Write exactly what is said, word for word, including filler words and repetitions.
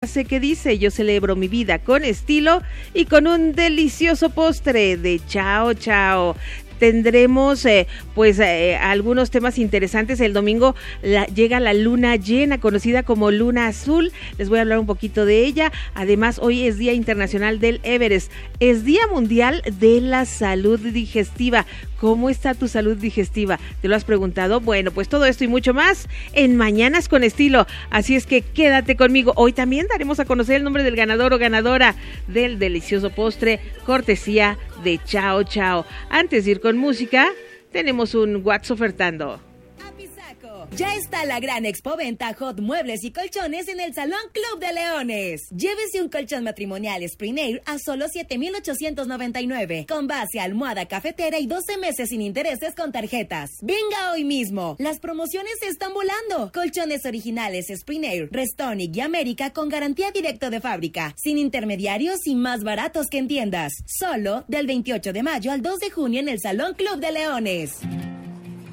frase que dice: yo celebro mi vida con estilo y con un delicioso postre de Chao Chao. Tendremos eh, pues eh, algunos temas interesantes. El domingo la, llega la luna llena, conocida como luna azul. Les voy a hablar un poquito de ella. Además, hoy es Día Internacional del Everest. Es Día Mundial de la Salud Digestiva. ¿Cómo está tu salud digestiva? ¿Te lo has preguntado? Bueno, pues todo esto y mucho más en Mañanas con Estilo. Así es que quédate conmigo. Hoy también daremos a conocer el nombre del ganador o ganadora del delicioso postre, cortesía de Chao Chao. Antes de ir con música, tenemos un What's ofertando. Ya está la gran expoventa Hot Muebles y Colchones en el Salón Club de Leones. Llévese un colchón matrimonial Spring Air a solo siete mil ochocientos noventa y nueve, con base, almohada, cafetera y doce meses sin intereses con tarjetas. Venga hoy mismo, las promociones se están volando. Colchones originales Spring Air, Restonic y América con garantía directo de fábrica, sin intermediarios y más baratos que en tiendas. Solo del veintiocho de mayo al dos de junio en el Salón Club de Leones.